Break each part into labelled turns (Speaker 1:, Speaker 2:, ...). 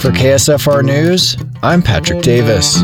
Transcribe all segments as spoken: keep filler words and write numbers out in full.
Speaker 1: For K S F R News, I'm Patrick Davis.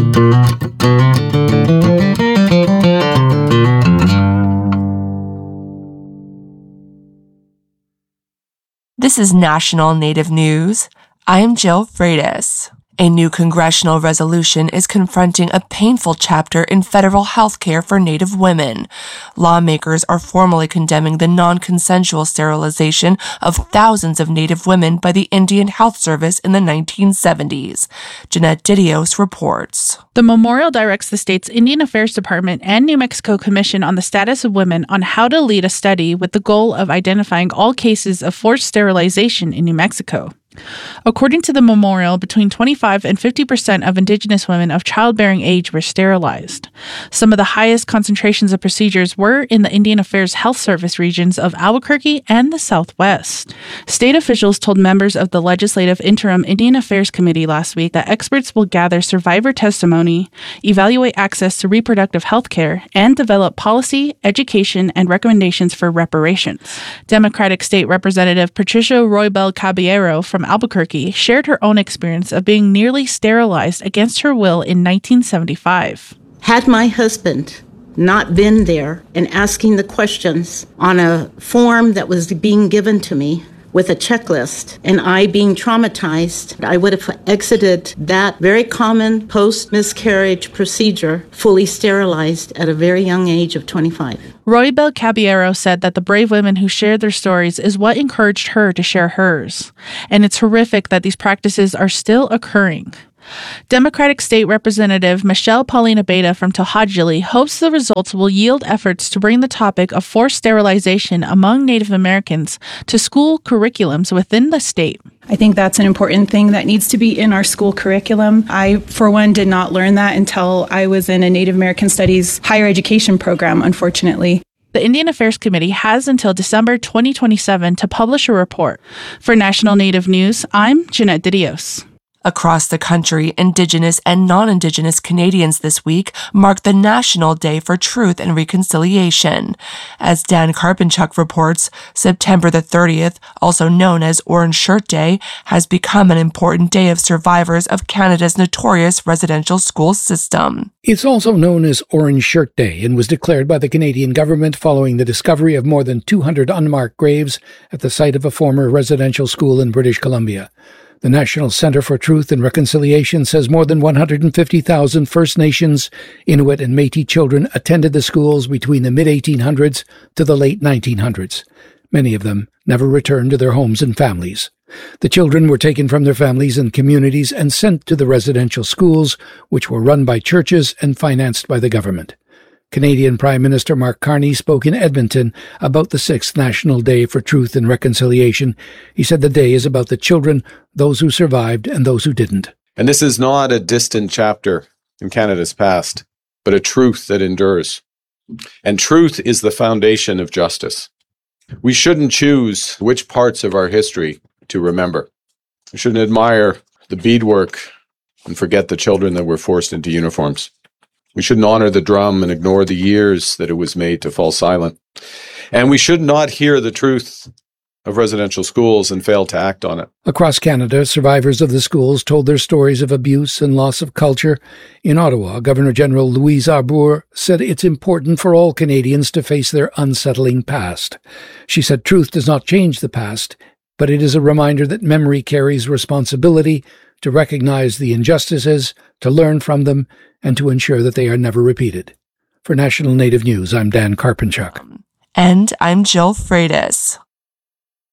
Speaker 2: This is National Native News. I'm Jill Freitas. A new congressional resolution is confronting a painful chapter in federal health care for Native women. Lawmakers are formally condemning the non-consensual sterilization of thousands of Native women by the Indian Health Service in the nineteen seventies. Jeanette Didios reports.
Speaker 3: The memorial directs the state's Indian Affairs Department and New Mexico Commission on the Status of Women on how to lead a study with the goal of identifying all cases of forced sterilization in New Mexico. According to the memorial, between twenty-five and fifty percent of Indigenous women of childbearing age were sterilized. Some of the highest concentrations of procedures were in the Indian Affairs Health Service regions of Albuquerque and the Southwest. State officials told members of the Legislative Interim Indian Affairs Committee last week that experts will gather survivor testimony, evaluate access to reproductive health care, and develop policy, education, and recommendations for reparations. Democratic State Representative Patricia Roybal Caballero from Albuquerque shared her own experience of being nearly sterilized against her will in nineteen seventy-five.
Speaker 4: Had my husband not been there and asking the questions on a form that was being given to me with a checklist, and I being traumatized, I would have exited that very common post-miscarriage procedure fully sterilized at a very young age of twenty-five.
Speaker 3: Roybal Caballero said that the brave women who shared their stories is what encouraged her to share hers. And it's horrific that these practices are still occurring. Democratic State Representative Michelle Paulina Beta from To'Hajiilee hopes the results will yield efforts to bring the topic of forced sterilization among Native Americans to school curriculums within the state.
Speaker 5: I think that's an important thing that needs to be in our school curriculum. I, for one, did not learn that until I was in a Native American Studies higher education program, unfortunately.
Speaker 3: The Indian Affairs Committee has until December twenty twenty-seven to publish a report. For National Native News, I'm Jeanette Didios.
Speaker 2: Across the country, Indigenous and non-Indigenous Canadians this week mark the National Day for Truth and Reconciliation. As Dan Karpinchuk reports, September the thirtieth, also known as Orange Shirt Day, has become an important day of survivors of Canada's notorious residential school system.
Speaker 6: It's also known as Orange Shirt Day and was declared by the Canadian government following the discovery of more than two hundred unmarked graves at the site of a former residential school in British Columbia. The National Centre for Truth and Reconciliation says more than one hundred fifty thousand First Nations, Inuit and Métis children attended the schools between the mid eighteen hundreds to the late nineteen hundreds. Many of them never returned to their homes and families. The children were taken from their families and communities and sent to the residential schools, which were run by churches and financed by the government. Canadian Prime Minister Mark Carney spoke in Edmonton about the sixth National Day for Truth and Reconciliation. He said the day is about the children, those who survived and those who didn't.
Speaker 7: And this is not a distant chapter in Canada's past, but a truth that endures. And truth is the foundation of justice. We shouldn't choose which parts of our history to remember. We shouldn't admire the beadwork and forget the children that were forced into uniforms. We shouldn't honor the drum and ignore the years that it was made to fall silent. And we should not hear the truth of residential schools and fail to act on it.
Speaker 6: Across Canada, survivors of the schools told their stories of abuse and loss of culture. In Ottawa, Governor-General Louise Arbour said it's important for all Canadians to face their unsettling past. She said truth does not change the past, but it is a reminder that memory carries responsibility to recognize the injustices, to learn from them, and to ensure that they are never repeated. For National Native News, I'm Dan Karpinchuk.
Speaker 2: And I'm Jill Freitas.